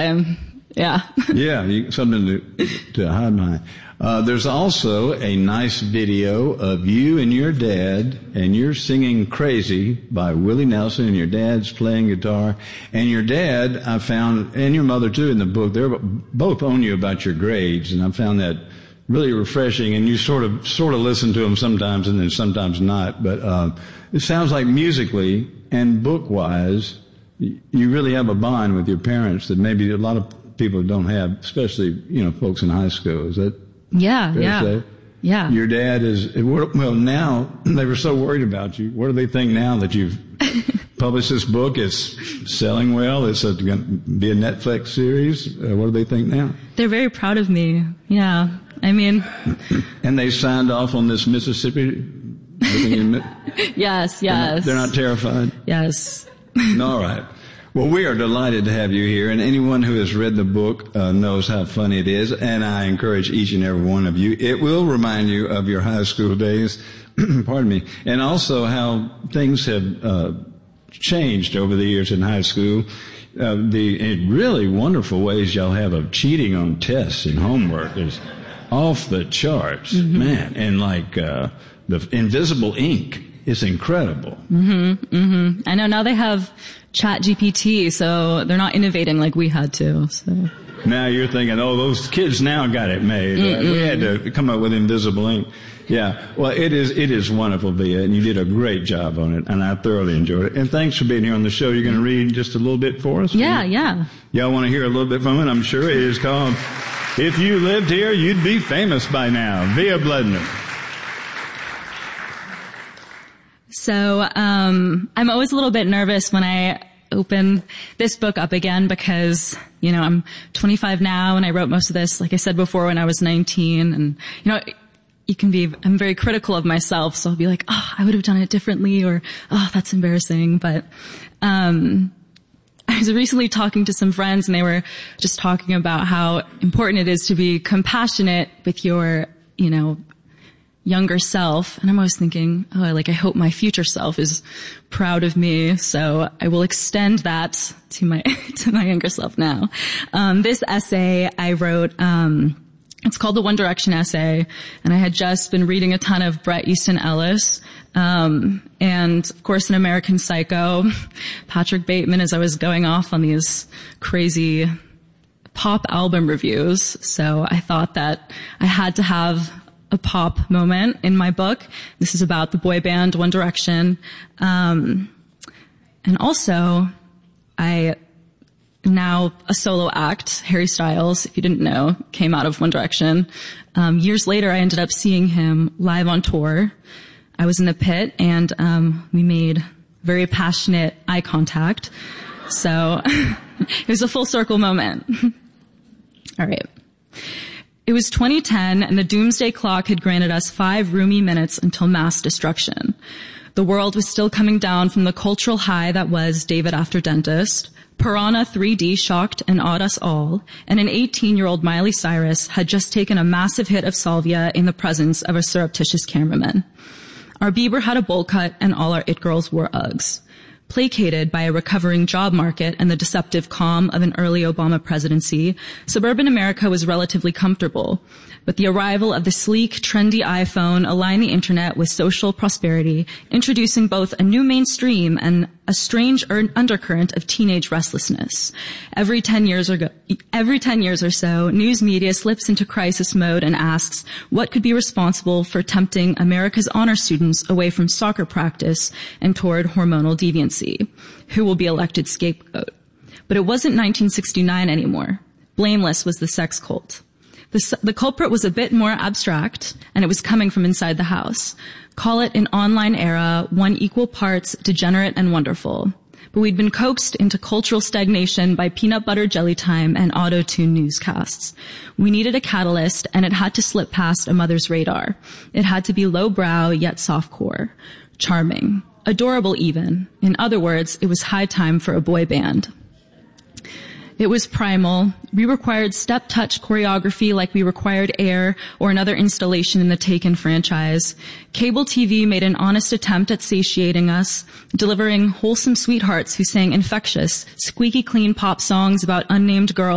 Yeah. Yeah, something to hide behind. There's also a nice video of you and your dad, and you're singing Crazy by Willie Nelson, and your dad's playing guitar. And your dad, I found, and your mother too in the book, they're both on you about your grades, and I found that really refreshing. And you sort of listen to them sometimes and then sometimes not. But it sounds like musically and book-wise, you really have a bond with your parents that maybe a lot of people don't have, especially, folks in high school. Is that fair to say? Yeah. Your dad is, well, now they were so worried about you. What do they think now that you've published this book? It's selling well. It's going to be a Netflix series. What do they think now? They're very proud of me. Yeah. I mean. And they signed off on this Mississippi. Yes. They're not terrified? Yes. All right. Well, we are delighted to have you here, and anyone who has read the book knows how funny it is, and I encourage each and every one of you. It will remind you of your high school days, pardon me, and also how things have changed over the years in high school. The really wonderful ways y'all have of cheating on tests and homework is off the charts, man, and like the invisible ink. It's incredible. I know now they have ChatGPT, so they're not innovating like we had to. So now you're thinking, those kids now got it made. Right? We had to come up with invisible ink. Yeah. Well, it is wonderful, Via, and you did a great job on it, and I thoroughly enjoyed it. And thanks for being here on the show. You're going to read just a little bit for us? Yeah. Y'all want to hear a little bit from it? I'm sure it is called If You Lived Here, You'd Be Famous by Now. Via Bledner. So, I'm always a little bit nervous when I open this book up again because, I'm 25 now and I wrote most of this, like I said before, when I was 19. And, I'm very critical of myself. So I'll be like, I would have done it differently, or, that's embarrassing. But, I was recently talking to some friends and they were just talking about how important it is to be compassionate with your, younger self. And I'm always thinking, I hope my future self is proud of me. So I will extend that to my younger self now. This essay I wrote, it's called the One Direction essay. And I had just been reading a ton of Bret Easton Ellis. And of course in American Psycho, Patrick Bateman, as I was going off on these crazy pop album reviews. So I thought that I had to have a pop moment in my book. This is about the boy band One Direction. And also, I now a solo act, Harry Styles, if you didn't know, came out of One Direction. Years later, I ended up seeing him live on tour. I was in the pit and, we made very passionate eye contact. So it was a full circle moment. All right. It was 2010 and the doomsday clock had granted us 5 roomy minutes until mass destruction. The world was still coming down from the cultural high that was David After Dentist. Piranha 3D shocked and awed us all, and an 18-year-old Miley Cyrus had just taken a massive hit of salvia in the presence of a surreptitious cameraman. Our Bieber had a bowl cut and all our it girls wore Uggs. Placated by a recovering job market and the deceptive calm of an early Obama presidency, suburban America was relatively comfortable. But the arrival of the sleek, trendy iPhone aligned the internet with social prosperity, introducing both a new mainstream and a strange undercurrent of teenage restlessness. Every 10 years or so, news media slips into crisis mode and asks what could be responsible for tempting America's honor students away from soccer practice and toward hormonal deviancy. Who will be elected scapegoat? But it wasn't 1969 anymore. Blameless was the sex cult. The culprit was a bit more abstract, and it was coming from inside the house. Call it an online era, one equal parts degenerate and wonderful. But we'd been coaxed into cultural stagnation by peanut butter jelly time and auto-tune newscasts. We needed a catalyst, and it had to slip past a mother's radar. It had to be lowbrow yet softcore. Charming. Adorable even. In other words, it was high time for a boy band. It was primal. We required step-touch choreography like we required Air or another installation in the Taken franchise. Cable TV made an honest attempt at satiating us, delivering wholesome sweethearts who sang infectious, squeaky clean pop songs about unnamed girls